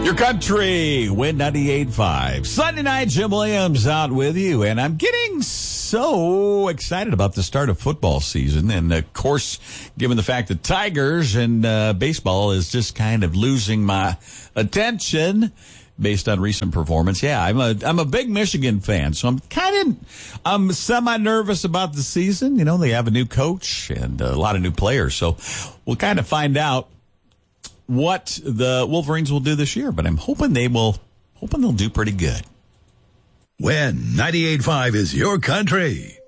Your country, Win 98.5. Sunday night, Jim Williams out with you, and I'm getting so excited about the start of football season. And, of course, given the fact that Tigers and baseball is just kind of losing my attention based on recent performance. Yeah, I'm a big Michigan fan, so I'm semi-nervous about the season. You know, they have a new coach and a lot of new players, so we'll kind of find out what the Wolverines will do this year, but I'm hoping they'll do pretty good. Win 98.5 is your country.